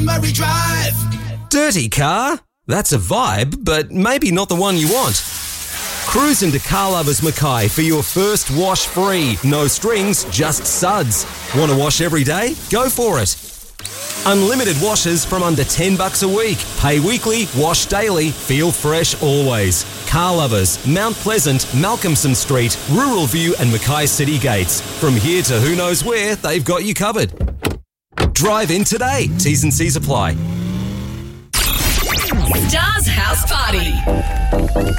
Murray Drive. Dirty car? That's a vibe, but maybe not the one you want. Cruise into Car Lovers Mackay for your first wash free. No strings, just suds. Want to wash every day? Go for it. Unlimited washes from under $10 a week. Pay weekly, wash daily, feel fresh always. Car Lovers, Mount Pleasant, Malcolmson Street, Rural View and Mackay City Gates. From here to who knows where, they've got you covered. Drive in today. T's and C's apply. Stars House Party.